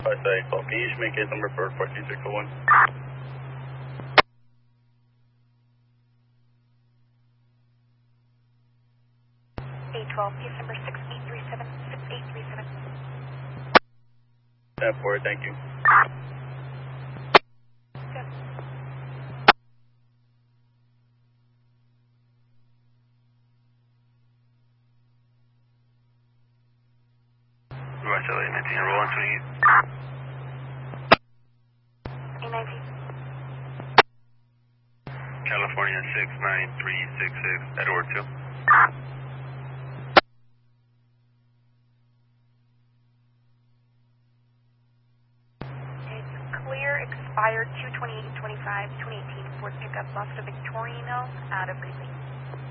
5 call. Can you just make case number for 14601? 812, case number 6837, 6837. 10-4, thank you. Good. Roger, LA 19, roll on 28. A19. California 69366, Edward 2. It's clear, expired 2/28/25, 2018 Ford pickup lost to Victorino out of Greeley.